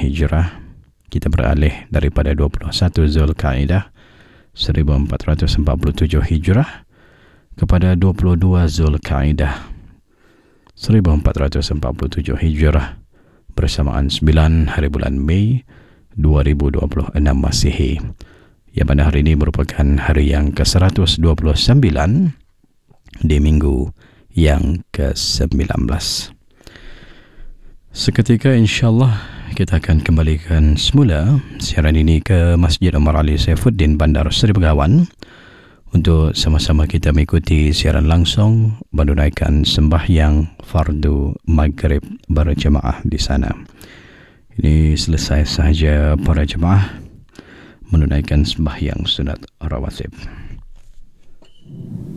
Hijrah. Kita beralih daripada 21 Zulkaidah 1447 Hijrah kepada 22 Zulkaidah 1447 Hijrah bersamaan 9 hari bulan Mei 2026 Masihi, yang mana hari ini merupakan hari yang ke-129 di minggu yang ke-19. Seketika insyaAllah kita akan kembalikan semula siaran ini ke Masjid Omar Ali Saifuddin Bandar Seri Begawan untuk sama-sama kita mengikuti siaran langsung menunaikan sembahyang fardu maghrib berjemaah di sana. Ini selesai sahaja para jemaah menunaikan sembahyang sunat rawatib.